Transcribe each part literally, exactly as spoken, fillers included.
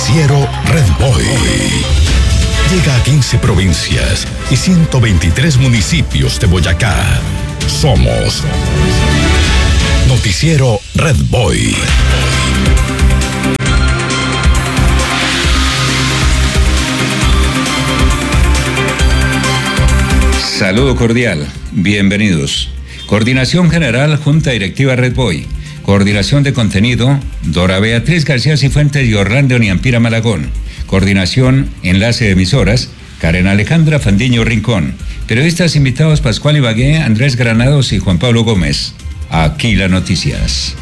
Noticiero Red Boy. Llega a quince provincias y ciento veintitrés municipios de Boyacá. Somos Noticiero Red Boy. Saludo cordial, bienvenidos. Coordinación General, Junta Directiva Red Boy. Coordinación de Contenido, Dora Beatriz García Cifuentes y Orlando Niampira Malagón. Coordinación, Enlace de Emisoras, Karen Alejandra Fandiño Rincón. Periodistas invitados Pascual Ibagué, Andrés Granados y Juan Pablo Gómez. Aquí las noticias.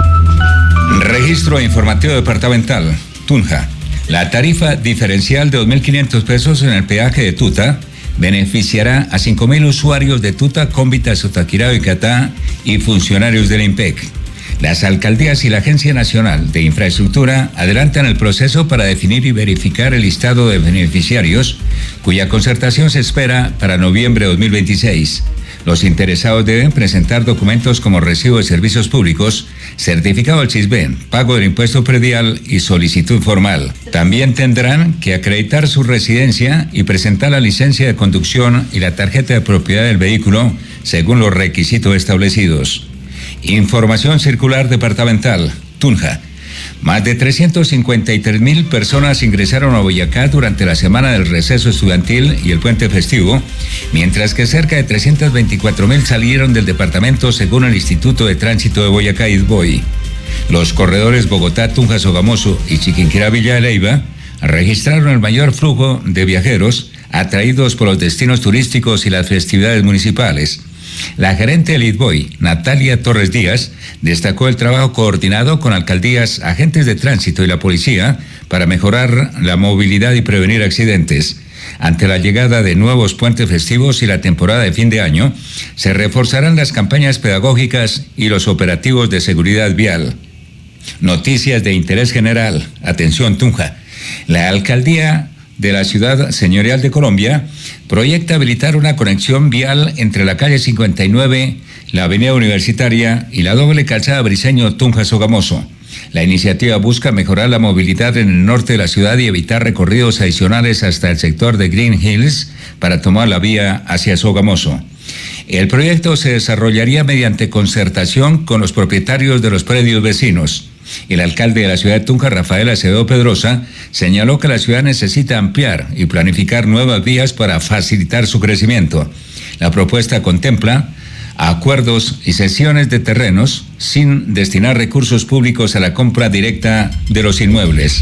Registro informativo departamental, Tunja. La tarifa diferencial de dos mil quinientos pesos en el peaje de Tuta beneficiará a cinco mil usuarios de Tuta, Cómbita, Sotaquirao y Catá y funcionarios del IMPEC. Las alcaldías y la Agencia Nacional de Infraestructura adelantan el proceso para definir y verificar el listado de beneficiarios, cuya concertación se espera para noviembre de dos mil veintiséis. Los interesados deben presentar documentos como recibo de servicios públicos, certificado del CISBEN, pago del impuesto predial y solicitud formal. También tendrán que acreditar su residencia y presentar la licencia de conducción y la tarjeta de propiedad del vehículo según los requisitos establecidos. Información circular departamental, Tunja. Más de trescientas cincuenta y tres mil personas ingresaron a Boyacá durante la semana del receso estudiantil y el puente festivo, mientras que cerca de trescientas veinticuatro mil salieron del departamento según el Instituto de Tránsito de Boyacá, ISBOI. Los corredores Bogotá, Tunja, Sogamoso y Chiquinquirá, Villa de Leyva registraron el mayor flujo de viajeros atraídos por los destinos turísticos y las festividades municipales. La gerente del ISBOI, Natalia Torres Díaz, destacó el trabajo coordinado con alcaldías, agentes de tránsito y la policía para mejorar la movilidad y prevenir accidentes. Ante la llegada de nuevos puentes festivos y la temporada de fin de año, se reforzarán las campañas pedagógicas y los operativos de seguridad vial. Noticias de interés general. Atención, Tunja. La alcaldía de la Ciudad Señorial de Colombia proyecta habilitar una conexión vial entre la calle cincuenta y nueve, la avenida Universitaria y la doble calzada Briceño Tunja Sogamoso. La iniciativa busca mejorar la movilidad en el norte de la ciudad y evitar recorridos adicionales hasta el sector de Green Hills para tomar la vía hacia Sogamoso. El proyecto se desarrollaría mediante concertación con los propietarios de los predios vecinos. El alcalde de la ciudad de Tunja, Rafael Acevedo Pedrosa, señaló que la ciudad necesita ampliar y planificar nuevas vías para facilitar su crecimiento. La propuesta contempla acuerdos y cesiones de terrenos sin destinar recursos públicos a la compra directa de los inmuebles.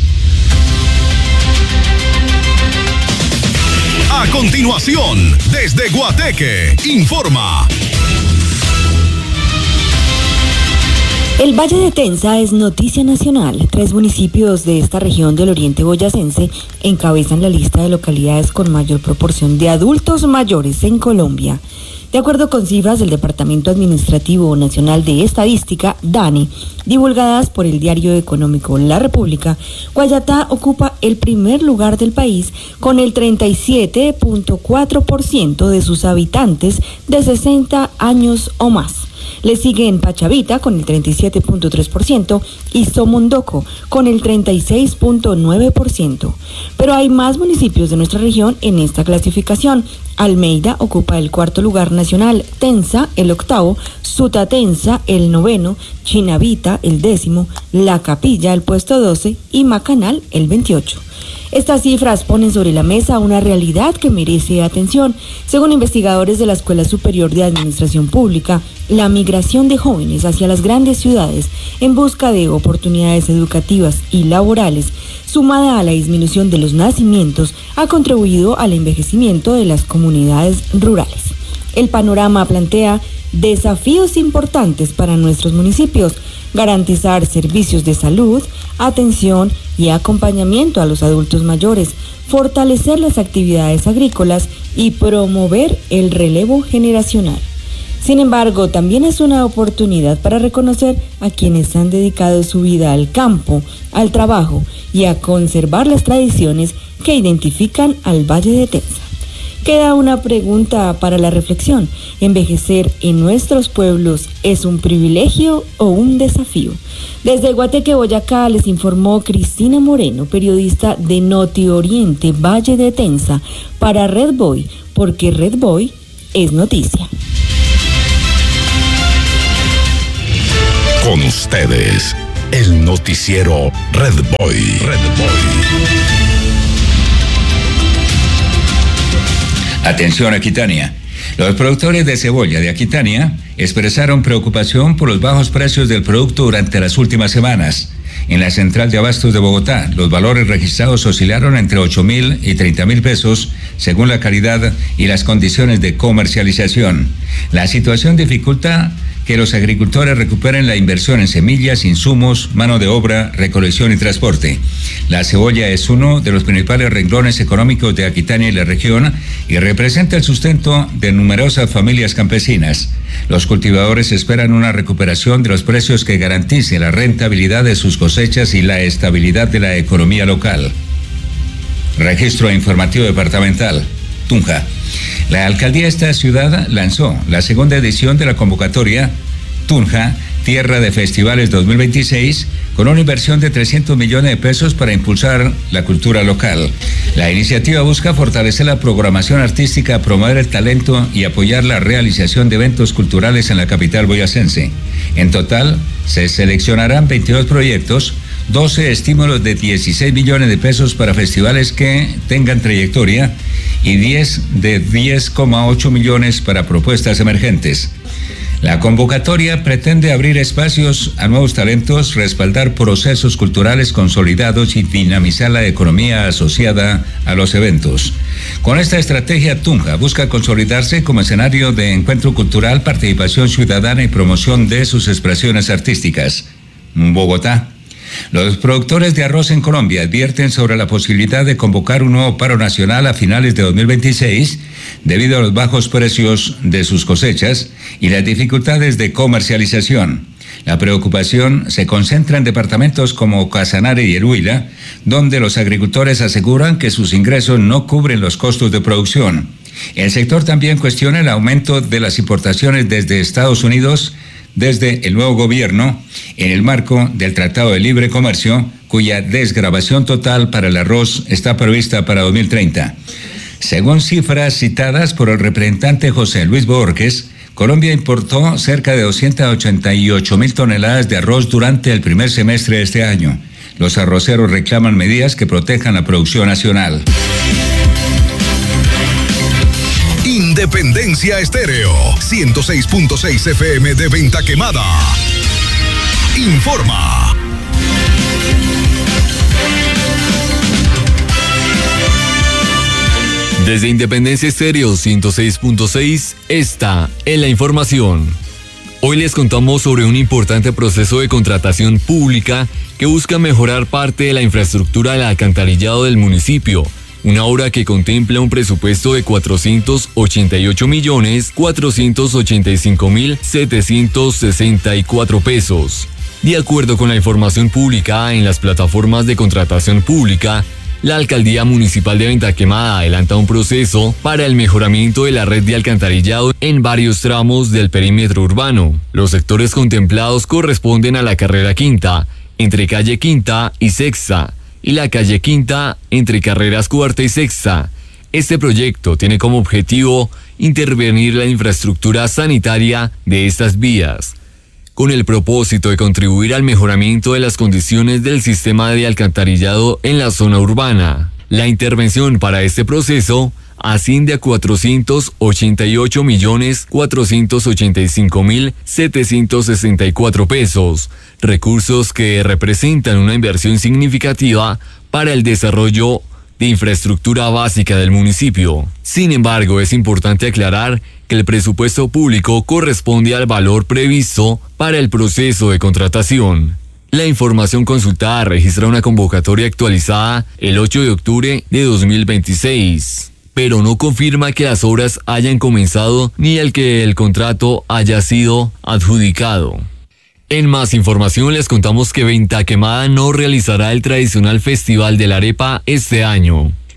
A continuación, desde Guateque, informa. El Valle de Tensa es noticia nacional. Tres municipios de esta región del oriente boyacense encabezan la lista de localidades con mayor proporción de adultos mayores en Colombia. De acuerdo con cifras del Departamento Administrativo Nacional de Estadística, DANE, divulgadas por el diario económico La República, Guayatá ocupa el primer lugar del país con el treinta y siete punto cuatro por ciento de sus habitantes de sesenta años o más. Le siguen Pachavita con el treinta y siete punto tres por ciento y Somondoco con el treinta y seis punto nueve por ciento. Pero hay más municipios de nuestra región en esta clasificación. Almeida ocupa el cuarto lugar nacional, Tensa el octavo, Sutatensa el noveno, Chinavita el décimo, La Capilla el puesto doce y Macanal el veintiocho. Estas cifras ponen sobre la mesa una realidad que merece atención. Según investigadores de la Escuela Superior de Administración Pública, la migración de jóvenes hacia las grandes ciudades en busca de oportunidades educativas y laborales, sumada a la disminución de los nacimientos, ha contribuido al envejecimiento de las comunidades rurales. El panorama plantea desafíos importantes para nuestros municipios: garantizar servicios de salud, atención y acompañamiento a los adultos mayores, fortalecer las actividades agrícolas y promover el relevo generacional. Sin embargo, también es una oportunidad para reconocer a quienes han dedicado su vida al campo, al trabajo y a conservar las tradiciones que identifican al Valle de Tensa. Queda una pregunta para la reflexión. ¿Envejecer en nuestros pueblos es un privilegio o un desafío? Desde Guateque, Boyacá, les informó Cristina Moreno, periodista de Noti Oriente, Valle de Tenza, para Red Boy, porque Red Boy es noticia. Con ustedes, el noticiero Red Boy. Red Boy. Atención, Aquitania. Los productores de cebolla de Aquitania expresaron preocupación por los bajos precios del producto durante las últimas semanas. En la central de abastos de Bogotá, los valores registrados oscilaron entre ocho mil y treinta mil pesos, según la calidad y las condiciones de comercialización. La situación dificulta que los agricultores recuperen la inversión en semillas, insumos, mano de obra, recolección y transporte. La cebolla es uno de los principales renglones económicos de Aquitania y la región y representa el sustento de numerosas familias campesinas. Los cultivadores esperan una recuperación de los precios que garantice la rentabilidad de sus cosechas y la estabilidad de la economía local. Registro informativo departamental. Tunja. La alcaldía de esta ciudad lanzó la segunda edición de la convocatoria Tunja, Tierra de Festivales dos mil veintiséis, con una inversión de trescientos millones de pesos para impulsar la cultura local. La iniciativa busca fortalecer la programación artística, promover el talento y apoyar la realización de eventos culturales en la capital boyacense. En total, se seleccionarán veintidós proyectos, doce estímulos de dieciséis millones de pesos para festivales que tengan trayectoria y diez de diez coma ocho millones para propuestas emergentes. La convocatoria pretende abrir espacios a nuevos talentos, respaldar procesos culturales consolidados y dinamizar la economía asociada a los eventos. Con esta estrategia, Tunja busca consolidarse como escenario de encuentro cultural, participación ciudadana y promoción de sus expresiones artísticas. Bogotá. Los productores de arroz en Colombia advierten sobre la posibilidad de convocar un nuevo paro nacional a finales de dos mil veintiséis debido a los bajos precios de sus cosechas y las dificultades de comercialización. La preocupación se concentra en departamentos como Casanare y el Huila, donde los agricultores aseguran que sus ingresos no cubren los costos de producción. El sector también cuestiona el aumento de las importaciones desde Estados Unidos desde el nuevo gobierno en el marco del Tratado de Libre Comercio, cuya desgravación total para el arroz está prevista para dos mil treinta. Según cifras citadas por el representante José Luis Borges, Colombia importó cerca de doscientas ochenta y ocho mil toneladas de arroz durante el primer semestre de este año. Los arroceros reclaman medidas que protejan la producción nacional. Independencia Estéreo, ciento seis punto seis F M de Venta Quemada. Informa. Desde Independencia Estéreo ciento seis punto seis, esta es la información. Hoy les contamos sobre un importante proceso de contratación pública que busca mejorar parte de la infraestructura del alcantarillado del municipio. Una obra que contempla un presupuesto de cuatrocientos ochenta y ocho millones cuatrocientos ochenta y cinco mil setecientos sesenta y cuatro pesos. De acuerdo con la información publicada en las plataformas de contratación pública, la Alcaldía Municipal de Venta Quemada adelanta un proceso para el mejoramiento de la red de alcantarillado en varios tramos del perímetro urbano. Los sectores contemplados corresponden a la carrera quinta, entre calle Quinta y Sexta, y la calle Quinta entre carreras Cuarta y Sexta. Este proyecto tiene como objetivo intervenir la infraestructura sanitaria de estas vías, con el propósito de contribuir al mejoramiento de las condiciones del sistema de alcantarillado en la zona urbana. La intervención para este proceso asciende a cuatrocientos ochenta y ocho millones cuatrocientos ochenta y cinco mil setecientos sesenta y cuatro pesos, recursos que representan una inversión significativa para el desarrollo de infraestructura básica del municipio. Sin embargo, es importante aclarar que el presupuesto público corresponde al valor previsto para el proceso de contratación. La información consultada registra una convocatoria actualizada el ocho de octubre de dos mil veintiséis, pero no confirma que las obras hayan comenzado ni el que el contrato haya sido adjudicado. En más información les contamos que Venta Quemada no realizará el tradicional Festival de la Arepa este año.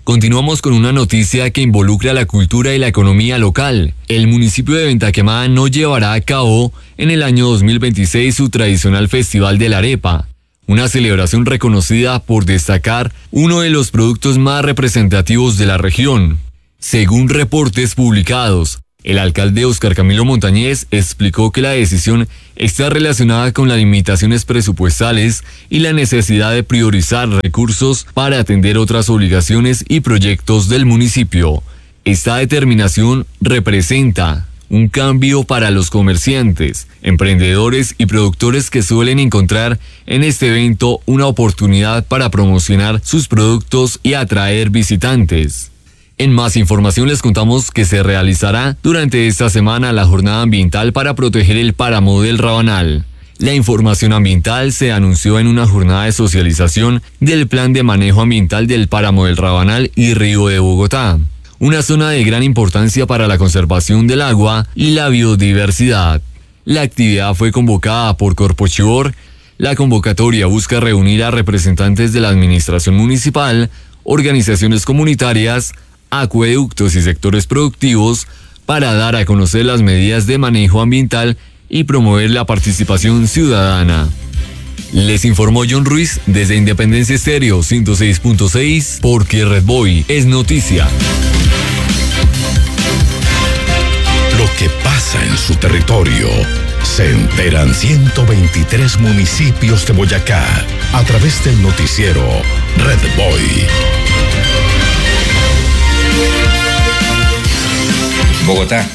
Continuamos con una noticia que involucra la cultura y la economía local. El municipio de Venta Quemada no llevará a cabo en el año dos mil veintiséis su tradicional Festival de la Arepa, una celebración reconocida por destacar uno de los productos más representativos de la región. Según reportes publicados, el alcalde Óscar Camilo Montañez explicó que la decisión está relacionada con las limitaciones presupuestales y la necesidad de priorizar recursos para atender otras obligaciones y proyectos del municipio. Esta determinación representa un cambio para los comerciantes, emprendedores y productores que suelen encontrar en este evento una oportunidad para promocionar sus productos y atraer visitantes. En más información les contamos que se realizará durante esta semana la jornada ambiental para proteger el páramo del Rabanal. La información ambiental se anunció en una jornada de socialización del Plan de Manejo Ambiental del Páramo del Rabanal y Río de Bogotá, una zona de gran importancia para la conservación del agua y la biodiversidad. La actividad fue convocada por Corpochivor. La convocatoria busca reunir a representantes de la administración municipal, organizaciones comunitarias, acueductos y sectores productivos para dar a conocer las medidas de manejo ambiental y promover la participación ciudadana. Les informó John Ruiz desde Independencia Estéreo ciento seis punto seis, porque Red Boy es noticia. Lo que pasa en su territorio se enteran ciento veintitrés municipios de Boyacá a través del noticiero Red Boy. Bogotá.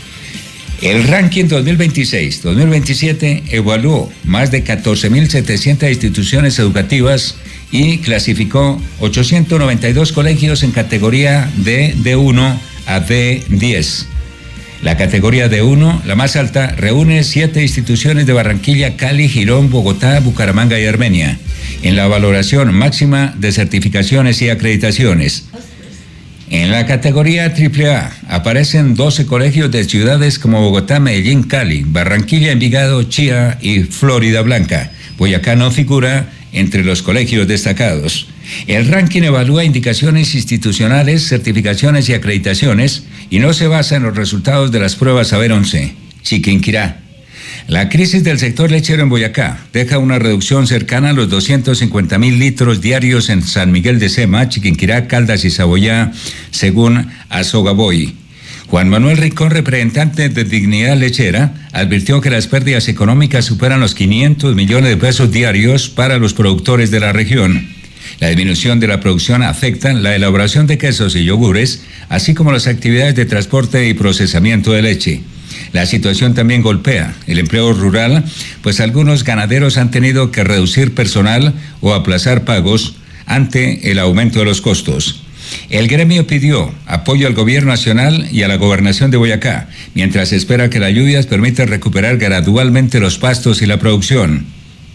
El ranking dos mil veintiséis dos mil veintisiete evaluó más de catorce mil setecientas instituciones educativas y clasificó ochocientos noventa y dos colegios en categoría de D uno a D diez. La categoría D uno, la más alta, reúne siete instituciones de Barranquilla, Cali, Girón, Bogotá, Bucaramanga y Armenia, en la valoración máxima de certificaciones y acreditaciones. En la categoría triple A aparecen doce colegios de ciudades como Bogotá, Medellín, Cali, Barranquilla, Envigado, Chía y Florida Blanca. Boyacá no figura entre los colegios destacados. El ranking evalúa indicaciones institucionales, certificaciones y acreditaciones y no se basa en los resultados de las pruebas Saber once. Chiquinquirá. La crisis del sector lechero en Boyacá deja una reducción cercana a los doscientos cincuenta mil litros diarios en San Miguel de Sema, Chiquinquirá, Caldas y Saboyá, según Azogaboy. Juan Manuel Rincón, representante de Dignidad Lechera, advirtió que las pérdidas económicas superan los quinientos millones de pesos diarios para los productores de la región. La disminución de la producción afecta la elaboración de quesos y yogures, así como las actividades de transporte y procesamiento de leche. La situación también golpea el empleo rural, pues algunos ganaderos han tenido que reducir personal o aplazar pagos ante el aumento de los costos. El gremio pidió apoyo al gobierno nacional y a la gobernación de Boyacá, mientras espera que las lluvias permitan recuperar gradualmente los pastos y la producción.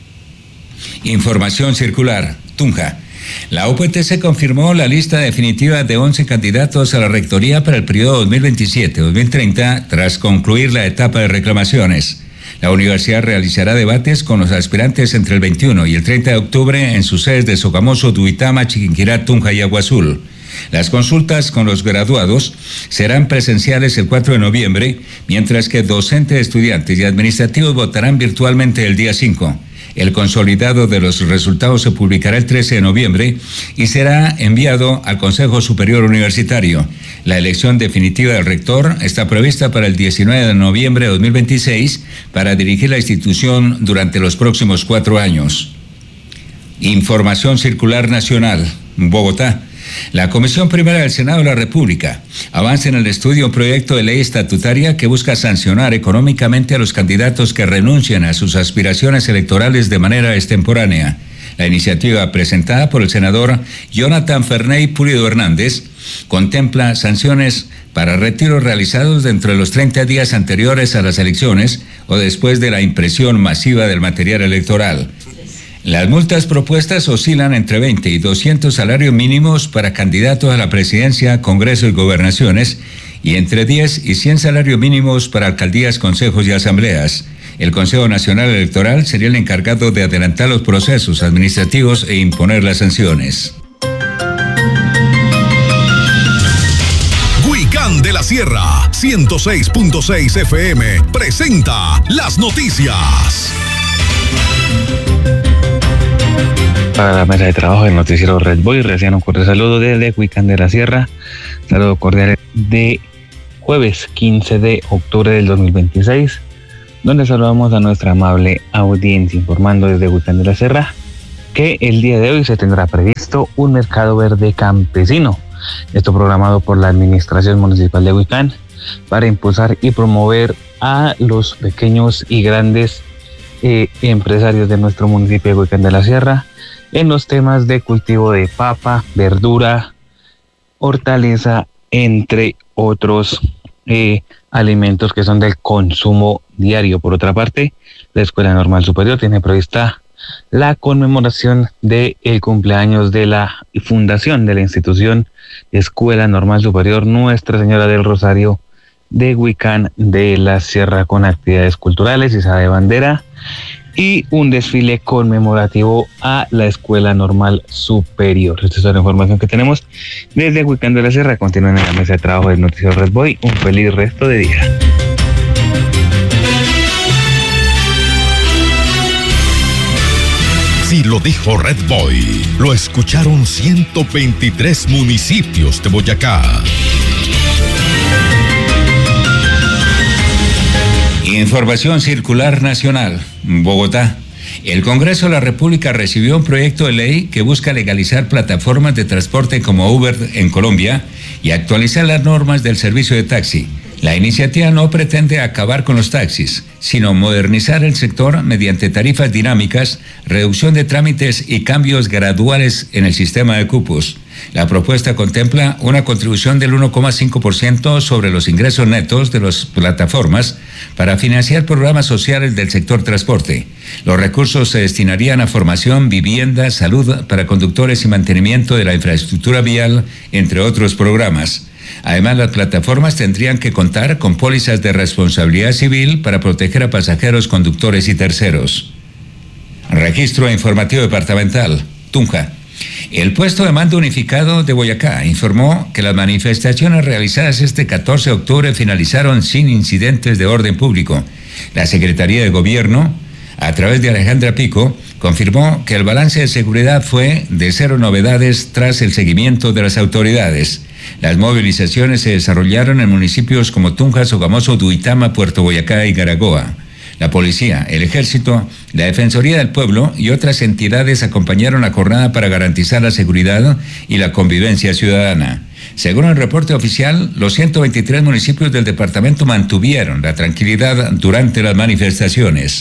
Información circular. Tunja. La U P T C confirmó la lista definitiva de once candidatos a la rectoría para el periodo dos mil veintisiete a dos mil treinta tras concluir la etapa de reclamaciones. La universidad realizará debates con los aspirantes entre el veintiuno y el treinta de octubre en sus sedes de Sogamoso, Duitama, Chiquinquirá, Tunja y Agua Azul. Las consultas con los graduados serán presenciales el cuatro de noviembre, mientras que docentes, estudiantes y administrativos votarán virtualmente el día cinco. El consolidado de los resultados se publicará el trece de noviembre y será enviado al Consejo Superior Universitario. La elección definitiva del rector está prevista para el diecinueve de noviembre de dos mil veintiséis para dirigir la institución durante los próximos cuatro años. Información circular nacional. Bogotá. La Comisión Primera del Senado de la República avanza en el estudio un proyecto de ley estatutaria que busca sancionar económicamente a los candidatos que renuncian a sus aspiraciones electorales de manera extemporánea. La iniciativa presentada por el senador Jonathan Ferney Pulido Hernández contempla sanciones para retiros realizados dentro de los treinta días anteriores a las elecciones o después de la impresión masiva del material electoral. Las multas propuestas oscilan entre veinte y doscientos salarios mínimos para candidatos a la presidencia, Congreso y gobernaciones, y entre diez y cien salarios mínimos para alcaldías, consejos y asambleas. El Consejo Nacional Electoral sería el encargado de adelantar los procesos administrativos e imponer las sanciones. la Sierra, ciento seis punto seis F M, presenta las noticias. Para la mesa de trabajo del noticiero Red Boy, recién un cordial saludo desde Huicán de la Sierra. Saludo cordial de jueves quince de octubre del dos mil veintiséis, donde saludamos a nuestra amable audiencia, informando desde Huicán de la Sierra que el día de hoy se tendrá previsto un mercado verde campesino. Esto programado por la Administración Municipal de Huicán para impulsar y promover a los pequeños y grandes eh, empresarios de nuestro municipio de Huicán de la Sierra en los temas de cultivo de papa, verdura, hortaliza, entre otros eh, alimentos que son del consumo diario. Por otra parte, la Escuela Normal Superior tiene prevista la conmemoración del cumpleaños de la fundación de la institución Escuela Normal Superior Nuestra Señora del Rosario de Huicán de la Sierra, con actividades culturales, izada de bandera y un desfile conmemorativo a la Escuela Normal Superior. Esta es la información que tenemos desde Huicán de la Sierra. Continúen en la mesa de trabajo del noticiero Red Boy. Un feliz resto de día. Si lo dijo Red Boy, lo escucharon ciento veintitrés municipios de Boyacá. Información circular nacional. Bogotá. El Congreso de la República recibió un proyecto de ley que busca legalizar plataformas de transporte como Uber en Colombia y actualizar las normas del servicio de taxi. La iniciativa no pretende acabar con los taxis, sino modernizar el sector mediante tarifas dinámicas, reducción de trámites y cambios graduales en el sistema de cupos. La propuesta contempla una contribución del uno coma cinco por ciento sobre los ingresos netos de las plataformas para financiar programas sociales del sector transporte. Los recursos se destinarían a formación, vivienda, salud para conductores y mantenimiento de la infraestructura vial, entre otros programas. Además, las plataformas tendrían que contar con pólizas de responsabilidad civil para proteger a pasajeros, conductores y terceros. Registro informativo departamental. Tunja. El puesto de mando unificado de Boyacá informó que las manifestaciones realizadas este catorce de octubre finalizaron sin incidentes de orden público. La Secretaría de Gobierno, a través de Alejandra Pico, confirmó que el balance de seguridad fue de cero novedades tras el seguimiento de las autoridades. Las movilizaciones se desarrollaron en municipios como Tunja, Sogamoso, Duitama, Puerto Boyacá y Garagoa. La policía, el ejército, la Defensoría del Pueblo y otras entidades acompañaron la jornada para garantizar la seguridad y la convivencia ciudadana. Según el reporte oficial, los ciento veintitrés municipios del departamento mantuvieron la tranquilidad durante las manifestaciones.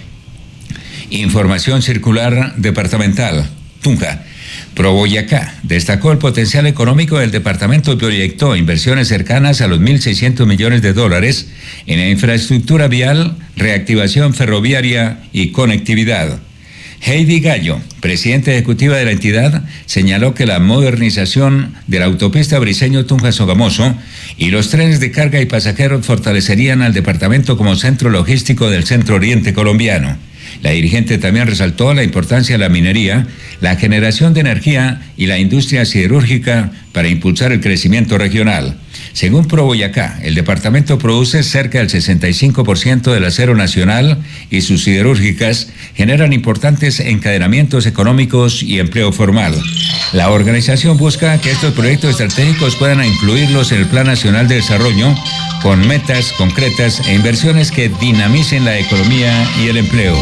Información circular departamental. Tunja. Proboyacá destacó el potencial económico del departamento y proyectó inversiones cercanas a los mil seiscientos millones de dólares en la infraestructura vial, reactivación ferroviaria y conectividad. Heidi Gallo, presidenta ejecutiva de la entidad, señaló que la modernización de la autopista Briceño-Tunja-Sogamoso y los trenes de carga y pasajeros fortalecerían al departamento como centro logístico del centro oriente colombiano. La dirigente también resaltó la importancia de la minería, la generación de energía y la industria siderúrgica para impulsar el crecimiento regional. Según Proboyacá, el departamento produce cerca del sesenta y cinco por ciento del acero nacional y sus siderúrgicas generan importantes encadenamientos económicos y empleo formal. La organización busca que estos proyectos estratégicos puedan incluirlos en el Plan Nacional de Desarrollo con metas concretas e inversiones que dinamicen la economía y el empleo.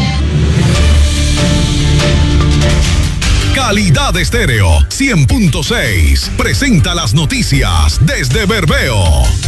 Calidad Estéreo cien punto seis presenta las noticias desde Bermeo.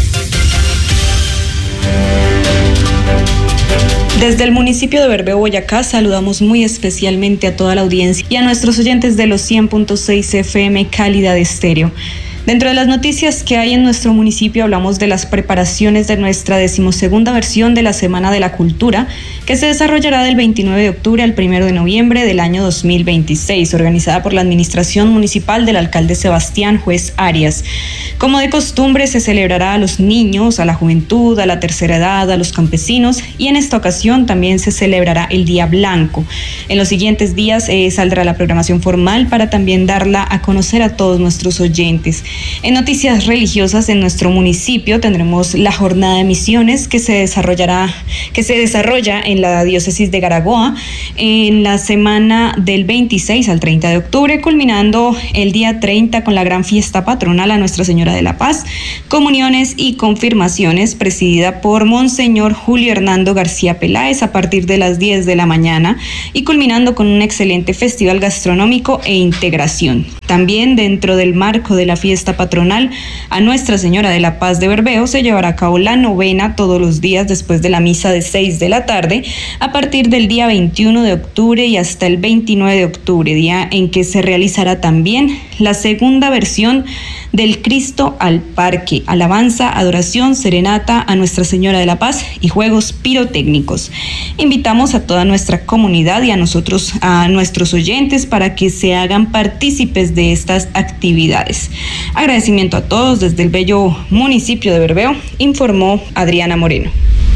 Desde el municipio de Bermeo, Boyacá, saludamos muy especialmente a toda la audiencia y a nuestros oyentes de los cien punto seis F M Calidad Estéreo. Dentro de las noticias que hay en nuestro municipio hablamos de las preparaciones de nuestra decimosegunda versión de la Semana de la Cultura, que se desarrollará del veintinueve de octubre al primero de noviembre del año dos mil veintiséis, organizada por la Administración Municipal del alcalde Sebastián Juez Arias. Como de costumbre, se celebrará a los niños, a la juventud, a la tercera edad, a los campesinos, y en esta ocasión también se celebrará el Día Blanco. En los siguientes días eh, saldrá la programación formal para también darla a conocer a todos nuestros oyentes. En noticias religiosas en nuestro municipio tendremos la jornada de misiones que se desarrollará, que se desarrolla en la diócesis de Garagoa en la semana del veintiséis al treinta de octubre, culminando el día treinta con la gran fiesta patronal a Nuestra Señora de la Paz, comuniones y confirmaciones presidida por Monseñor Julio Hernando García Peláez a partir de las diez de la mañana y culminando con un excelente festival gastronómico e integración. También dentro del marco de la fiesta patronal a Nuestra Señora de la Paz de Bermeo se llevará a cabo la novena todos los días después de la misa de seis de la tarde a partir del día veintiuno de octubre y hasta el veintinueve de octubre, día en que se realizará también la segunda versión del Cristo al Parque, alabanza, adoración, serenata a Nuestra Señora de la Paz y juegos pirotécnicos. Invitamos a toda nuestra comunidad y a nosotros, a nuestros oyentes, para que se hagan partícipes de estas actividades. Agradecimiento a todos desde el bello municipio de Bermeo, informó Adriana Moreno.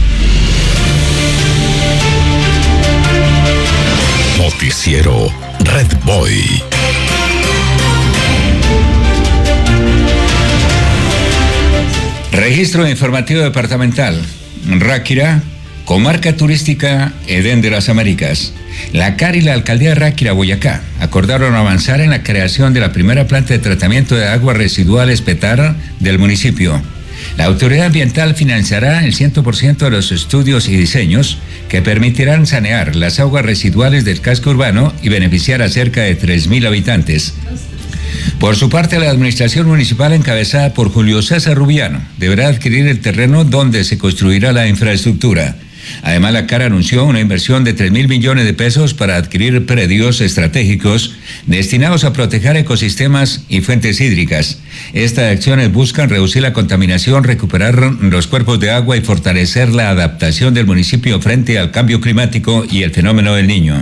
Noticiero Red Boy. Registro informativo departamental. Ráquira, comarca turística Edén de las Américas. La C A R y la Alcaldía de Ráquira, Boyacá, acordaron avanzar en la creación de la primera planta de tratamiento de aguas residuales Petar del municipio. La autoridad ambiental financiará el cien por ciento de los estudios y diseños que permitirán sanear las aguas residuales del casco urbano y beneficiar a cerca de tres mil habitantes. Por su parte, la administración municipal encabezada por Julio César Rubiano deberá adquirir el terreno donde se construirá la infraestructura. Además, la C A R anunció una inversión de tres mil millones de pesos para adquirir predios estratégicos destinados a proteger ecosistemas y fuentes hídricas. Estas acciones buscan reducir la contaminación, recuperar los cuerpos de agua y fortalecer la adaptación del municipio frente al cambio climático y el fenómeno del Niño.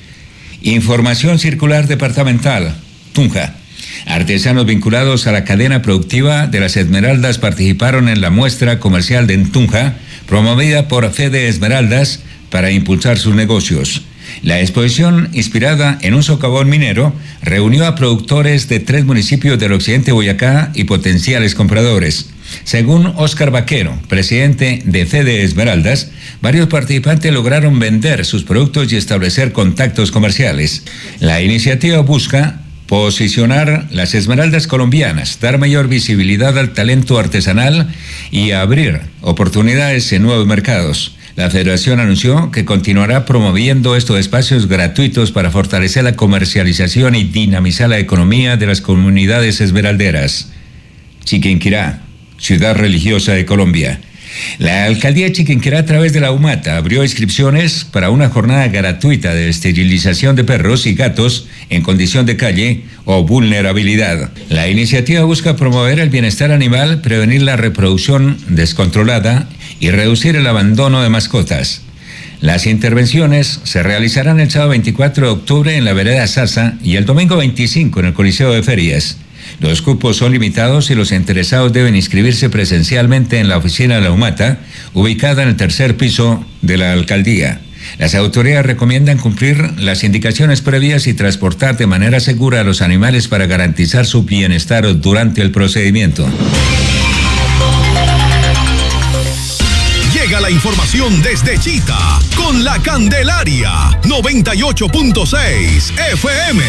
Información circular departamental. Tunja. Artesanos vinculados a la cadena productiva de las Esmeraldas participaron en la muestra comercial de Tunja, promovida por Fede Esmeraldas para impulsar sus negocios. La exposición, inspirada en un socavón minero, reunió a productores de tres municipios del occidente de Boyacá y potenciales compradores. Según Óscar Vaquero, presidente de Fede Esmeraldas, varios participantes lograron vender sus productos y establecer contactos comerciales. La iniciativa busca posicionar las esmeraldas colombianas, dar mayor visibilidad al talento artesanal y abrir oportunidades en nuevos mercados. La Federación anunció que continuará promoviendo estos espacios gratuitos para fortalecer la comercialización y dinamizar la economía de las comunidades esmeralderas. Chiquinquirá, ciudad religiosa de Colombia. La alcaldía de Chiquinquirá, a través de la UMATA, abrió inscripciones para una jornada gratuita de esterilización de perros y gatos en condición de calle o vulnerabilidad. La iniciativa busca promover el bienestar animal, prevenir la reproducción descontrolada y reducir el abandono de mascotas. Las intervenciones se realizarán el sábado veinticuatro de octubre en la vereda Sasa y el domingo veinticinco en el Coliseo de Ferias. Los cupos son limitados y los interesados deben inscribirse presencialmente en la oficina de la UMATA, ubicada en el tercer piso de la alcaldía. Las autoridades recomiendan cumplir las indicaciones previas y transportar de manera segura a los animales para garantizar su bienestar durante el procedimiento. Llega la información desde Chita con la Candelaria noventa y ocho punto seis F M.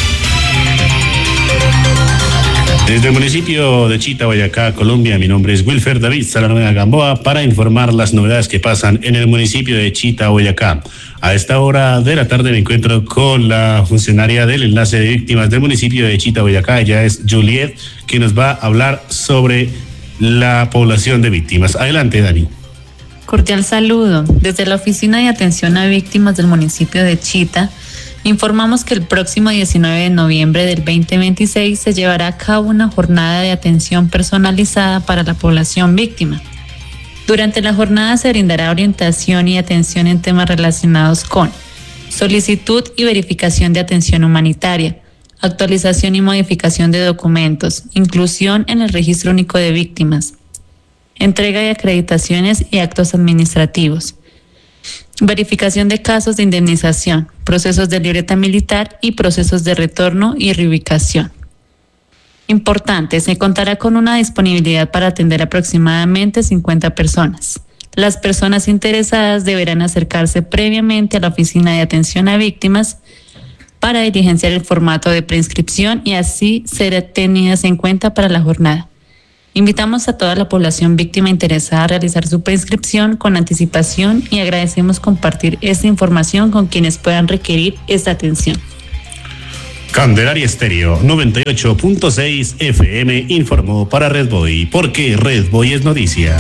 Desde el municipio de Chita, Boyacá, Colombia, mi nombre es Wilfer David Salanueva Gamboa para informar las novedades que pasan en el municipio de Chita, Boyacá. A esta hora de la tarde me encuentro con la funcionaria del enlace de víctimas del municipio de Chita, Boyacá. Ella es Juliet, que nos va a hablar sobre la población de víctimas. Adelante, Dani. Cordial saludo. Desde la Oficina de Atención a Víctimas del municipio de Chita, informamos que el próximo diecinueve de noviembre del veinte veintiséis se llevará a cabo una jornada de atención personalizada para la población víctima. Durante la jornada se brindará orientación y atención en temas relacionados con solicitud y verificación de atención humanitaria, actualización y modificación de documentos, inclusión en el registro único de víctimas, entrega de acreditaciones y actos administrativos, verificación de casos de indemnización, procesos de libreta militar y procesos de retorno y reubicación. Importante, se contará con una disponibilidad para atender aproximadamente cincuenta personas. Las personas interesadas deberán acercarse previamente a la Oficina de Atención a Víctimas para diligenciar el formato de preinscripción y así ser tenidas en cuenta para la jornada. Invitamos a toda la población víctima interesada a realizar su preinscripción con anticipación y agradecemos compartir esta información con quienes puedan requerir esta atención. Candelaria Estéreo noventa y ocho punto seis F M informó para Red Boy, porque Red Boy es noticia.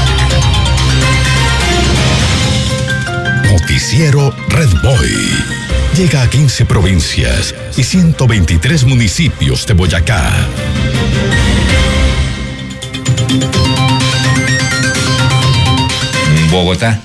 Noticiero Red Boy. Llega a quince provincias y ciento veintitrés municipios de Boyacá. Bogotá.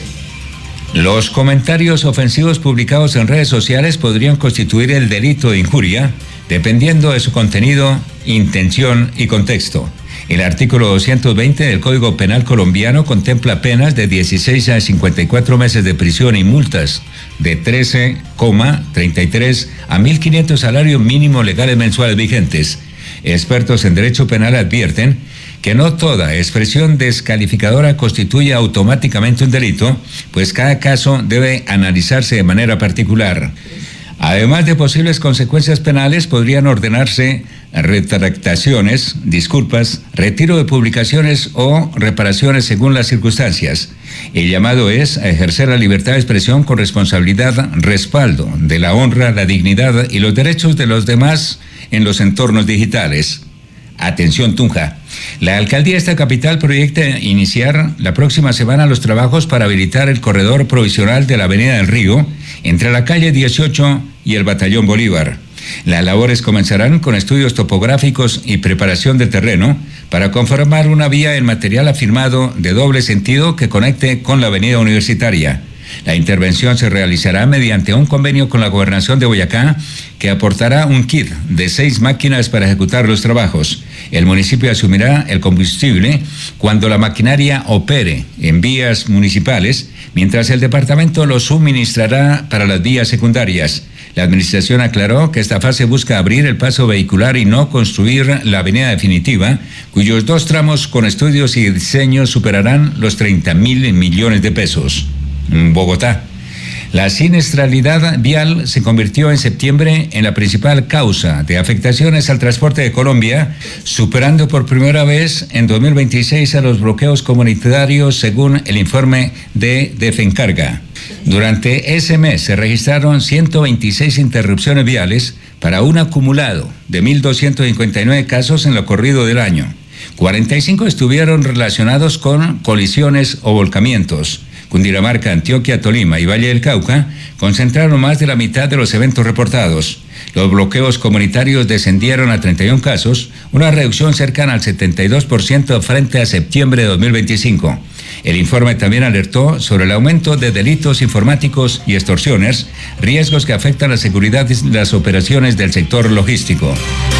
Los comentarios ofensivos publicados en redes sociales podrían constituir el delito de injuria, dependiendo de su contenido, intención y contexto. El artículo doscientos veinte del Código Penal colombiano contempla penas de dieciséis a cincuenta y cuatro meses de prisión y multas de trece coma treinta y tres a mil quinientos salarios mínimos legales mensuales vigentes. Expertos en derecho penal advierten que no toda expresión descalificadora constituye automáticamente un delito, pues cada caso debe analizarse de manera particular. Además de posibles consecuencias penales, podrían ordenarse retractaciones, disculpas, retiro de publicaciones o reparaciones según las circunstancias. El llamado es a ejercer la libertad de expresión con responsabilidad, respaldo de la honra, la dignidad y los derechos de los demás en los entornos digitales. Atención Tunja. La alcaldía de esta capital proyecta iniciar la próxima semana los trabajos para habilitar el corredor provisional de la Avenida del Río entre la calle dieciocho y el Batallón Bolívar. Las labores comenzarán con estudios topográficos y preparación de terreno para conformar una vía en material afirmado de doble sentido que conecte con la Avenida Universitaria. La intervención se realizará mediante un convenio con la Gobernación de Boyacá que aportará un kit de seis máquinas para ejecutar los trabajos. El municipio asumirá el combustible cuando la maquinaria opere en vías municipales, mientras el departamento lo suministrará para las vías secundarias. La administración aclaró que esta fase busca abrir el paso vehicular y no construir la avenida definitiva, cuyos dos tramos con estudios y diseños superarán los treinta mil millones de pesos. Bogotá. La siniestralidad vial se convirtió en septiembre en la principal causa de afectaciones al transporte de Colombia, superando por primera vez en dos mil veintiséis a los bloqueos comunitarios según el informe de Defencarga. Durante ese mes se registraron ciento veintiséis interrupciones viales para un acumulado de mil doscientos cincuenta y nueve casos en lo corrido del año. cuarenta y cinco estuvieron relacionados con colisiones o volcamientos. Cundinamarca, Antioquia, Tolima y Valle del Cauca concentraron más de la mitad de los eventos reportados. Los bloqueos comunitarios descendieron a treinta y uno casos, una reducción cercana al setenta y dos por ciento frente a septiembre de dos mil veinticinco. El informe también alertó sobre el aumento de delitos informáticos y extorsiones, riesgos que afectan la seguridad y las operaciones del sector logístico.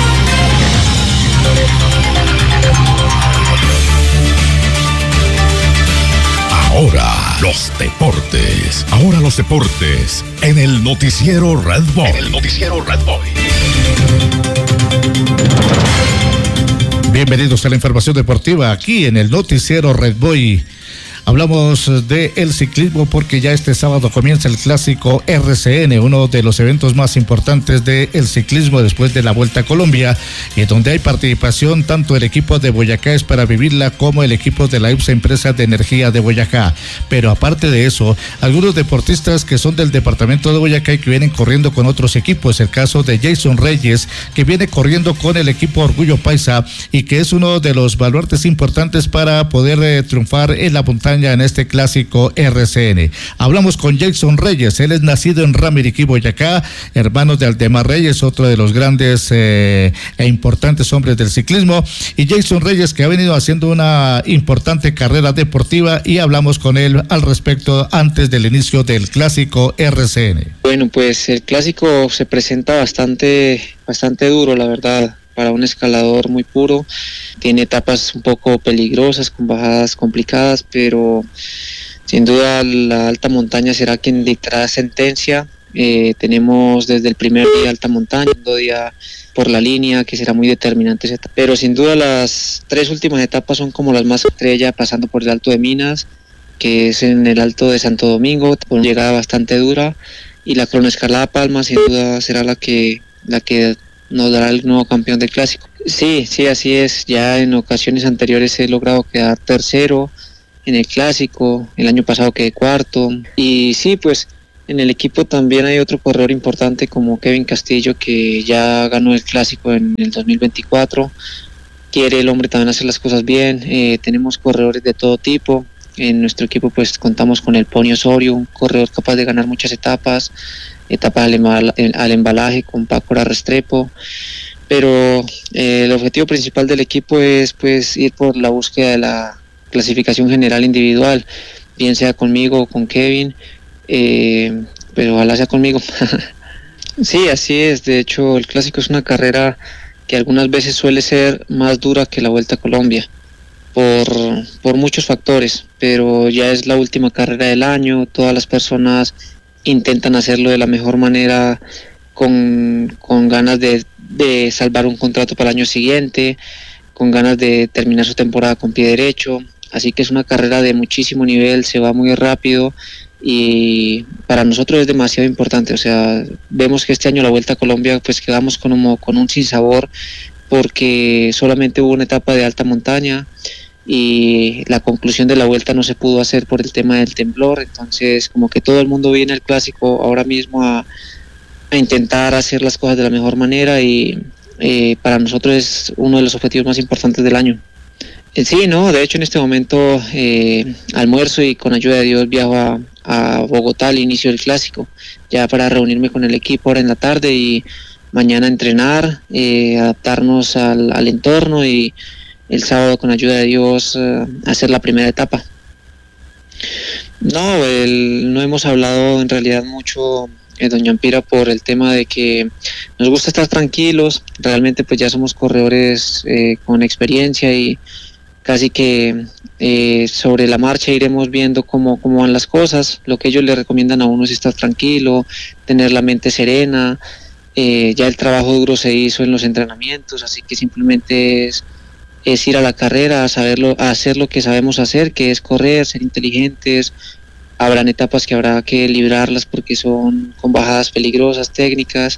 Ahora los deportes. Ahora los deportes en el noticiero Red Boy. En el noticiero Red Boy. Bienvenidos a la información deportiva aquí en el noticiero Red Boy. Hablamos de el ciclismo porque ya este sábado comienza el clásico R C N, uno de los eventos más importantes del ciclismo después de la Vuelta a Colombia, y donde hay participación tanto el equipo de Boyacá es para vivirla como el equipo de la I P S A Empresa de Energía de Boyacá. Pero aparte de eso, algunos deportistas que son del departamento de Boyacá y que vienen corriendo con otros equipos, el caso de Jason Reyes, que viene corriendo con el equipo Orgullo Paisa y que es uno de los baluartes importantes para poder eh, triunfar en la montaña en este clásico R C N. Hablamos con Jason Reyes, él es nacido en Ramiriquí, Boyacá, hermano de Aldemar Reyes, otro de los grandes eh, e importantes hombres del ciclismo, y Jason Reyes, que ha venido haciendo una importante carrera deportiva, y hablamos con él al respecto antes del inicio del clásico R C N. Bueno, pues el clásico se presenta bastante, bastante duro, la verdad, para un escalador muy puro. Tiene etapas un poco peligrosas, con bajadas complicadas, pero sin duda la alta montaña será quien dictará sentencia. Eh, tenemos desde el primer día alta montaña, segundo día por la línea, que será muy determinante esa etapa. Pero sin duda las tres últimas etapas son como las más estrella, pasando por el Alto de Minas, que es en el Alto de Santo Domingo, con llegada bastante dura, y la cronoescalada Palma sin duda será la que, la que nos dará el nuevo campeón del clásico. Sí, sí, así es. Ya en ocasiones anteriores he logrado quedar tercero en el clásico, el año pasado quedé cuarto, y sí, pues en el equipo también hay otro corredor importante como Kevin Castillo, que ya ganó el clásico en el dos mil veinticuatro. Quiere el hombre también hacer las cosas bien. Eh, tenemos corredores de todo tipo. En nuestro equipo pues contamos con el Pony Osorio, un corredor capaz de ganar muchas etapas, etapas al, embala, al embalaje con Paco Restrepo. Pero eh, el objetivo principal del equipo es pues ir por la búsqueda de la clasificación general individual, bien sea conmigo o con Kevin. Eh, pero ojalá sea conmigo. Sí, así es. De hecho, el clásico es una carrera que algunas veces suele ser más dura que la Vuelta a Colombia por, por muchos factores, pero ya es la última carrera del año. Todas las personas intentan hacerlo de la mejor manera, con, con ganas de, de salvar un contrato para el año siguiente, con ganas de terminar su temporada con pie derecho. Así que es una carrera de muchísimo nivel, se va muy rápido, y para nosotros es demasiado importante. O sea, vemos que este año la Vuelta a Colombia pues quedamos como con un sinsabor, porque solamente hubo una etapa de alta montaña y la conclusión de la vuelta no se pudo hacer por el tema del temblor. Entonces como que todo el mundo viene al clásico ahora mismo a, a intentar hacer las cosas de la mejor manera, y eh, para nosotros es uno de los objetivos más importantes del año. Sí, no, de hecho en este momento eh, almuerzo y con ayuda de Dios viajo a, a Bogotá al inicio del clásico, ya para reunirme con el equipo ahora en la tarde y mañana entrenar, eh, adaptarnos al, al entorno, y el sábado con ayuda de Dios eh, hacer la primera etapa. No, el, no hemos hablado en realidad mucho, eh, doña Ampira, por el tema de que nos gusta estar tranquilos. Realmente pues ya somos corredores eh, con experiencia, y casi que eh, sobre la marcha iremos viendo cómo, cómo van las cosas. Lo que ellos le recomiendan a uno es estar tranquilo, tener la mente serena. Eh, ya el trabajo duro se hizo en los entrenamientos, así que simplemente es, es ir a la carrera, a, saberlo, a hacer lo que sabemos hacer, que es correr, ser inteligentes. Habrán etapas que habrá que librarlas porque son con bajadas peligrosas, técnicas.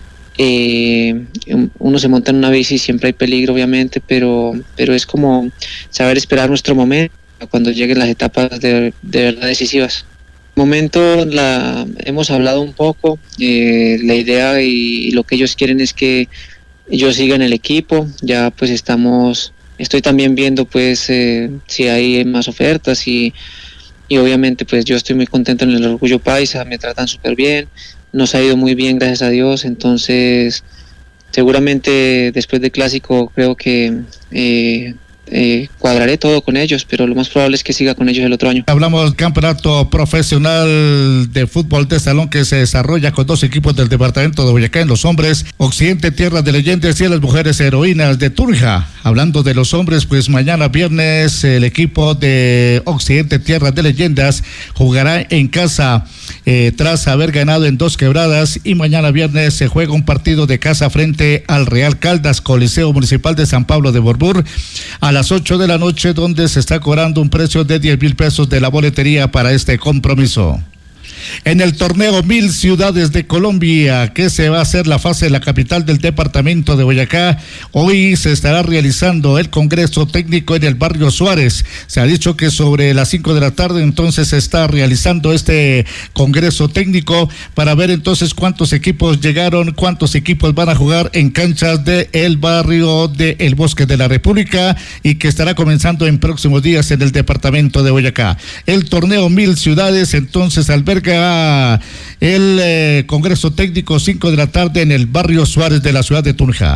Eh, uno se monta en una bici, siempre hay peligro obviamente, pero, pero es como saber esperar nuestro momento cuando lleguen las etapas de, de verdad decisivas. Momento la hemos hablado un poco, eh, la idea y, y lo que ellos quieren es que yo siga en el equipo. Ya pues estamos, estoy también viendo pues eh, si hay más ofertas, y, y obviamente pues yo estoy muy contento en el Orgullo Paisa, me tratan súper bien, nos ha ido muy bien, gracias a Dios. Entonces seguramente después del clásico creo que eh, Eh, cuadraré todo con ellos, pero lo más probable es que siga con ellos el otro año. Hablamos del campeonato profesional de fútbol de salón que se desarrolla con dos equipos del departamento de Boyacá. En los hombres, Occidente Tierra de Leyendas, y en las mujeres, Heroínas de Tunja. Hablando de los hombres, pues mañana viernes el equipo de Occidente Tierra de Leyendas jugará en casa eh, tras haber ganado en Dos Quebradas, y mañana viernes se juega un partido de casa frente al Real Caldas, Coliseo Municipal de San Pablo de Borbur, a las ocho de la noche, donde se está cobrando un precio de diez mil pesos de la boletería para este compromiso. En el torneo Mil Ciudades de Colombia, que se va a hacer la fase de la capital del departamento de Boyacá, hoy se estará realizando el congreso técnico en el barrio Suárez. Se ha dicho que sobre las cinco de la tarde entonces se está realizando este congreso técnico para ver entonces cuántos equipos llegaron, cuántos equipos van a jugar en canchas del barrio de El Bosque de la República, y que estará comenzando en próximos días en el departamento de Boyacá. El torneo Mil Ciudades entonces alberga el eh, congreso técnico cinco de la tarde en el barrio Suárez de la ciudad de Tunja.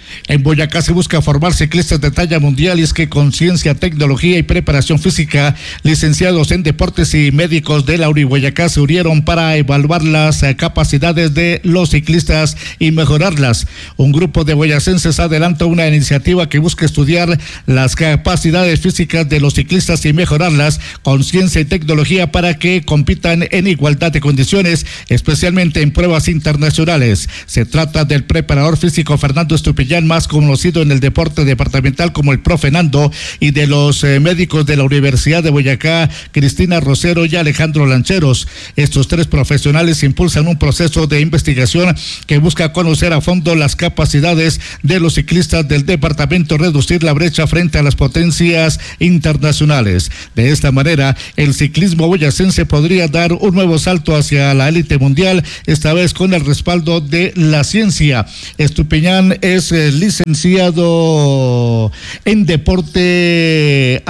En Boyacá se busca formar ciclistas de talla mundial y es que con ciencia, tecnología y preparación física, licenciados en deportes y médicos de la Uriboyacá se unieron para evaluar las capacidades de los ciclistas y mejorarlas. Un grupo de boyacenses adelanta una iniciativa que busca estudiar las capacidades físicas de los ciclistas y mejorarlas con ciencia y tecnología para que compitan en igualdad de condiciones, especialmente en pruebas internacionales. Se trata del preparador físico Fernando Estupillán, más conocido en el deporte departamental como el Profe Nando, y de los eh, médicos de la Universidad de Boyacá, Cristina Rosero y Alejandro Lancheros. Estos tres profesionales impulsan un proceso de investigación que busca conocer a fondo las capacidades de los ciclistas del departamento, reducir la brecha frente a las potencias internacionales. De esta manera, el ciclismo boyacense podría dar un nuevo salto hacia la élite mundial, esta vez con el respaldo de la ciencia. Estupiñán es eh, licenciado en deporte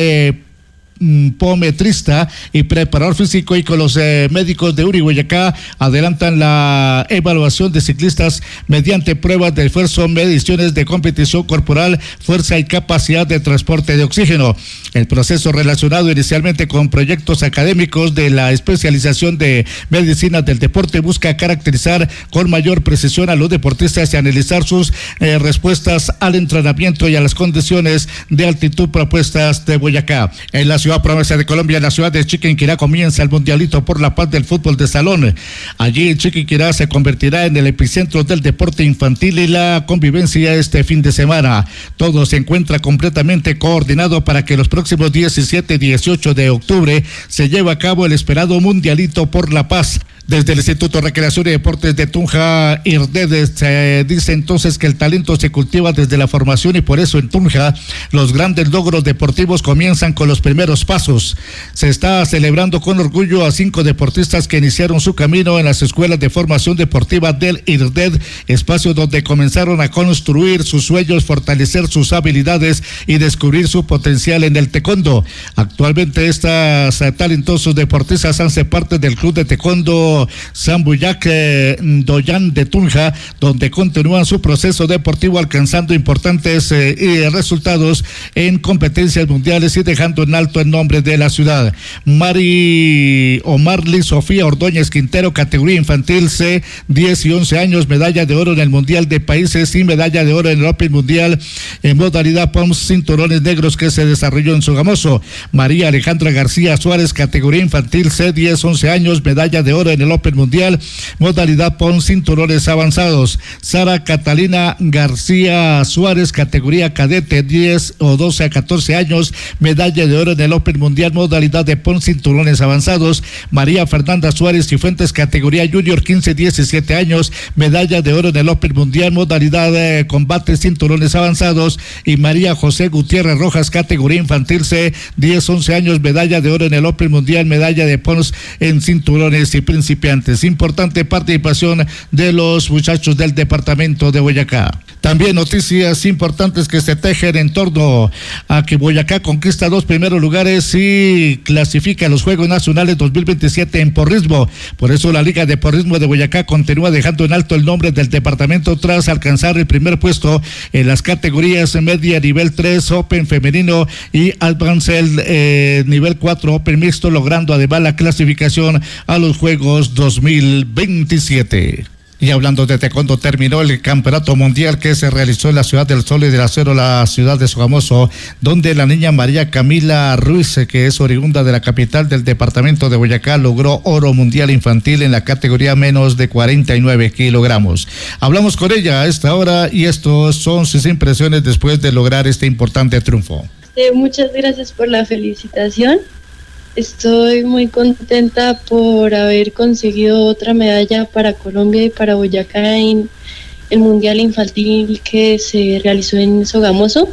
antropometrista y preparador físico, y con los eh, médicos de Uriboyacá adelantan la evaluación de ciclistas mediante pruebas de esfuerzo, mediciones de competición corporal, fuerza y capacidad de transporte de oxígeno. El proceso, relacionado inicialmente con proyectos académicos de la especialización de medicina del deporte, busca caracterizar con mayor precisión a los deportistas y analizar sus eh, respuestas al entrenamiento y a las condiciones de altitud propuestas de Boyacá. En la ciudad promesa de Colombia, en la ciudad de Chiquinquirá, comienza el Mundialito por la Paz del fútbol de salón. Allí Chiquinquirá se convertirá en el epicentro del deporte infantil y la convivencia este fin de semana. Todo se encuentra completamente coordinado para que los próximos diecisiete y dieciocho de octubre se lleve a cabo el esperado Mundialito por la Paz. Desde el Instituto de Recreación y Deportes de Tunja, IRDED, se dice entonces que el talento se cultiva desde la formación, y por eso en Tunja los grandes logros deportivos comienzan con los primeros pasos. Se está celebrando con orgullo a cinco deportistas que iniciaron su camino en las escuelas de formación deportiva del IRDED, espacio donde comenzaron a construir sus sueños, fortalecer sus habilidades y descubrir su potencial en el taekwondo. Actualmente estas talentosos deportistas hacen parte del club de taekwondo Sambuyac eh, Doyan de Tunja, donde continúan su proceso deportivo alcanzando importantes eh, resultados en competencias mundiales y dejando en alto el nombre de la ciudad. Mari o Marly Sofía Ordóñez Quintero, categoría infantil C, diez y once años, medalla de oro en el Mundial de Países y medalla de oro en el Open Mundial en modalidad P O M S cinturones negros, que se desarrolló en Sogamoso. María Alejandra García Suárez, categoría infantil C, diez, once años, medalla de oro en el Open Mundial, modalidad P O M S cinturones avanzados. Sara Catalina García Suárez, categoría cadete, diez o doce a catorce años, medalla de oro en el Open Mundial, modalidad de P O M S cinturones avanzados. María Fernanda Suárez Cifuentes, categoría junior, quince a diecisiete años, medalla de oro en el Open Mundial, modalidad de combate cinturones avanzados. Y María José Gutiérrez Rojas, categoría infantil C, diez a once años, medalla de oro en el Open Mundial, medalla de P O M S en cinturones y principiantes. Importante participación de los muchachos del departamento de Boyacá. También noticias importantes que se tejen en torno a que Boyacá conquista dos primeros lugares y clasifica a los Juegos Nacionales dos mil veintisiete en porrismo. Por eso la Liga de Porrismo de Boyacá continúa dejando en alto el nombre del departamento tras alcanzar el primer puesto en las categorías media nivel tres Open femenino y Advanced eh, nivel cuatro Open mixto, logrando además la clasificación a los Juegos dos mil veintisiete. Y hablando de taekwondo, terminó el campeonato mundial que se realizó en la ciudad del Sol y del Acero, la ciudad de Sogamoso, donde la niña María Camila Ruiz, que es oriunda de la capital del departamento de Boyacá, logró oro mundial infantil en la categoría menos de cuarenta y nueve kilogramos. Hablamos con ella a esta hora y estos son sus impresiones después de lograr este importante triunfo. Eh, muchas gracias por la felicitación. Estoy muy contenta por haber conseguido otra medalla para Colombia y para Boyacá en el Mundial Infantil que se realizó en Sogamoso.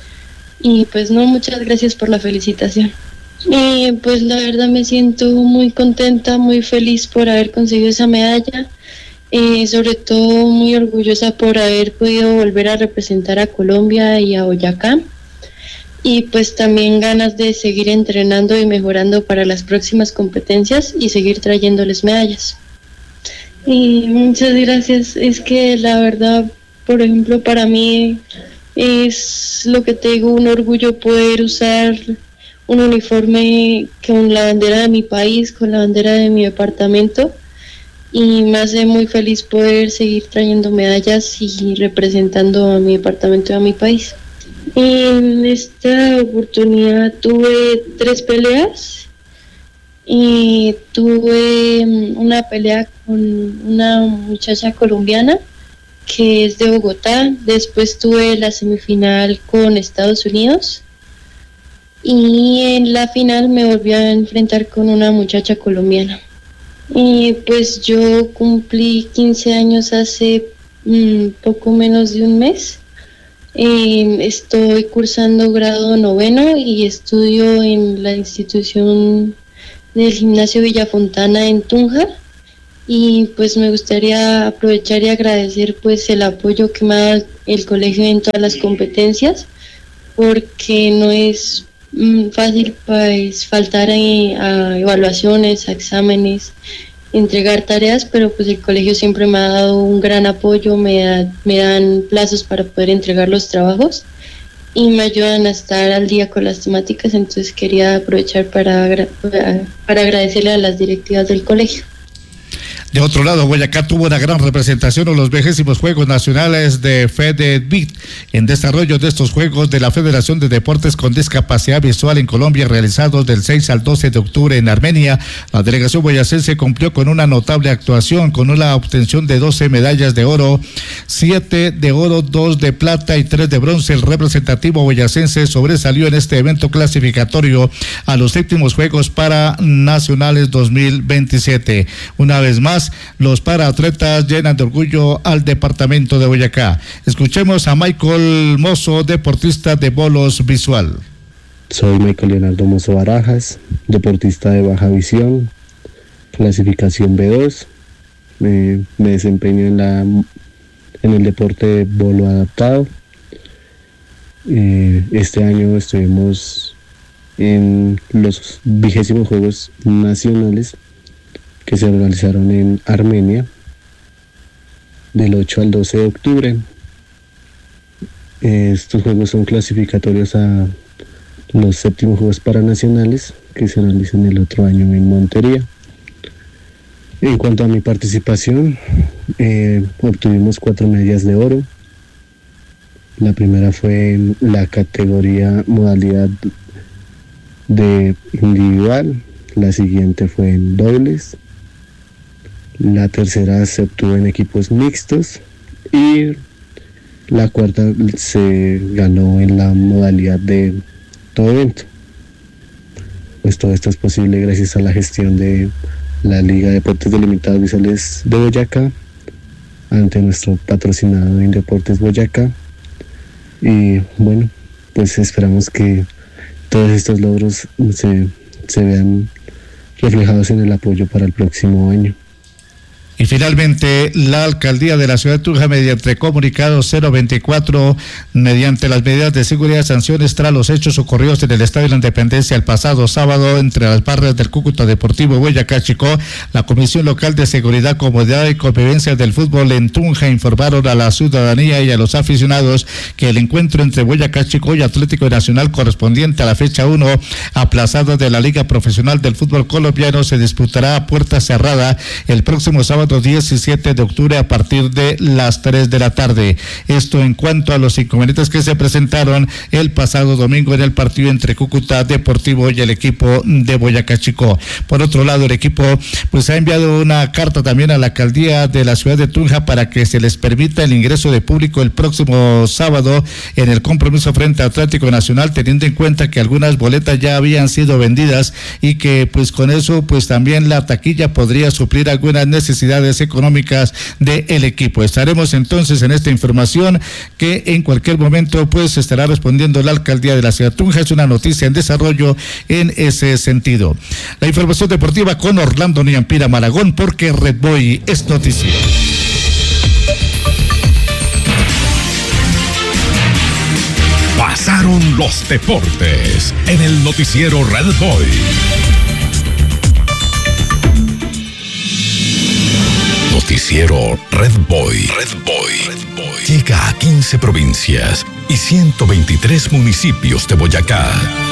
Y pues no, muchas gracias por la felicitación. Y pues la verdad me siento muy contenta, muy feliz por haber conseguido esa medalla. Eh, sobre todo muy orgullosa por haber podido volver a representar a Colombia y a Boyacá. Y pues también ganas de seguir entrenando y mejorando para las próximas competencias y seguir trayéndoles medallas. Y muchas gracias, es que la verdad por ejemplo, para mí es lo que te digo, un orgullo poder usar un uniforme con la bandera de mi país, con la bandera de mi departamento, y me hace muy feliz poder seguir trayendo medallas y representando a mi departamento y a mi país. En esta oportunidad tuve tres peleas y tuve una pelea con una muchacha colombiana que es de Bogotá. Después tuve la semifinal con Estados Unidos y en la final me volví a enfrentar con una muchacha colombiana. Y pues yo cumplí quince años hace mmm, poco menos de un mes. Eh, estoy cursando grado noveno y estudio en la institución del Gimnasio Villafontana en Tunja, y pues me gustaría aprovechar y agradecer pues el apoyo que me da el colegio en todas las competencias, porque no es mm, fácil pues faltar a, a evaluaciones, a exámenes, entregar tareas, pero pues el colegio siempre me ha dado un gran apoyo, me, da, me dan plazos para poder entregar los trabajos y me ayudan a estar al día con las temáticas. Entonces quería aprovechar para, para agradecerle a las directivas del colegio. De otro lado, Boyacá tuvo una gran representación en los vigésimos Juegos Nacionales de FEDEVID en desarrollo de estos Juegos de la Federación de Deportes con Discapacidad Visual en Colombia, realizados del seis al doce de octubre en Armenia. La delegación boyacense cumplió con una notable actuación, con una obtención de doce medallas de oro, siete de oro, dos de plata y tres de bronce. El representativo boyacense sobresalió en este evento clasificatorio a los séptimos Juegos Paranacionales dos mil veintisiete. Una vez más, los paraatletas llenan de orgullo al departamento de Boyacá. Escuchemos a Michael Mozo, deportista de bolos visual. Soy Michael Leonardo Mozo Barajas, deportista de baja visión, clasificación B dos. Me, me desempeño en, la, en el deporte de bolo adaptado. Eh, este año estuvimos en los vigésimos Juegos Nacionales que se realizaron en Armenia del ocho al doce de octubre. Estos juegos son clasificatorios a los séptimos Juegos Paranacionales que se realizan el otro año en Montería. En cuanto a mi participación, eh, obtuvimos cuatro medallas de oro. La primera fue en la categoría modalidad de individual, la siguiente fue en dobles, la tercera se obtuvo en equipos mixtos y la cuarta se ganó en la modalidad de todo evento. Pues todo esto es posible gracias a la gestión de la Liga de Deportes Delimitados Visuales de Boyacá, ante nuestro patrocinador en Deportes Boyacá. Y bueno, pues esperamos que todos estos logros se, se vean reflejados en el apoyo para el próximo año. Y finalmente, la alcaldía de la ciudad de Tunja, mediante comunicado cero veinticuatro, mediante las medidas de seguridad y sanciones tras los hechos ocurridos en el Estadio de la Independencia el pasado sábado entre las barras del Cúcuta Deportivo Boyacá Chicó, la Comisión Local de Seguridad, Comodidad y Convivencia del Fútbol en Tunja informaron a la ciudadanía y a los aficionados que el encuentro entre Boyacá Chicó y Atlético Nacional correspondiente a la fecha uno aplazada de la Liga Profesional del Fútbol Colombiano se disputará a puerta cerrada el próximo sábado diecisiete de octubre a partir de las tres de la tarde. Esto en cuanto a los inconvenientes que se presentaron el pasado domingo en el partido entre Cúcuta Deportivo y el equipo de Boyacá Chicó. Por otro lado, el equipo pues ha enviado una carta también a la alcaldía de la ciudad de Tunja para que se les permita el ingreso de público el próximo sábado en el compromiso frente a Atlético Nacional, teniendo en cuenta que algunas boletas ya habían sido vendidas y que pues con eso pues también la taquilla podría suplir algunas necesidades económicas del equipo. Estaremos entonces en esta información que en cualquier momento pues estará respondiendo la alcaldía de la ciudad de Tunja. Es una noticia en desarrollo en ese sentido. La información deportiva con Orlando Niampira Malagón, porque Red Boy es noticia. Pasaron los deportes en el noticiero Red Boy. Noticiero Red Boy. Red Boy. Red Boy. llega a quince provincias y ciento veintitrés municipios de Boyacá.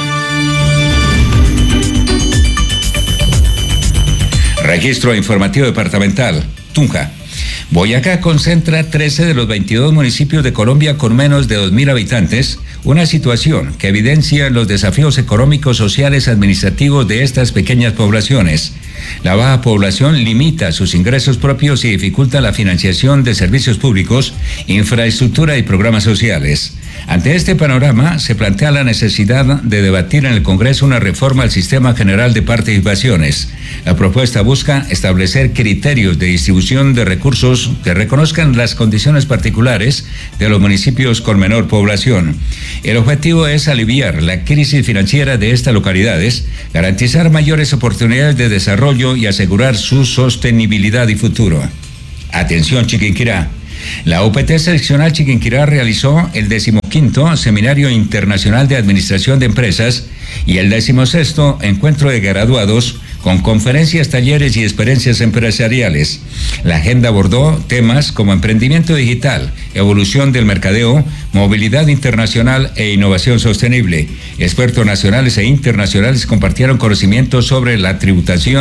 Registro informativo departamental, Tunja. Boyacá concentra trece de los veintidós municipios de Colombia con menos de dos mil habitantes, una situación que evidencia los desafíos económicos, sociales, administrativos de estas pequeñas poblaciones. La baja población limita sus ingresos propios y dificulta la financiación de servicios públicos, infraestructura y programas sociales. Ante este panorama, se plantea la necesidad de debatir en el Congreso una reforma al Sistema General de Participaciones. La propuesta busca establecer criterios de distribución de recursos que reconozcan las condiciones particulares de los municipios con menor población. El objetivo es aliviar la crisis financiera de estas localidades, garantizar mayores oportunidades de desarrollo y asegurar su sostenibilidad y futuro. Atención, Chiquinquirá. La U P T Seccional Chiquinquirá realizó el decimoquinto Seminario Internacional de Administración de Empresas y el decimosexto Encuentro de Graduados con conferencias, talleres y experiencias empresariales. La agenda abordó temas como emprendimiento digital, evolución del mercadeo, movilidad internacional e innovación sostenible. Expertos nacionales e internacionales compartieron conocimientos sobre la tributación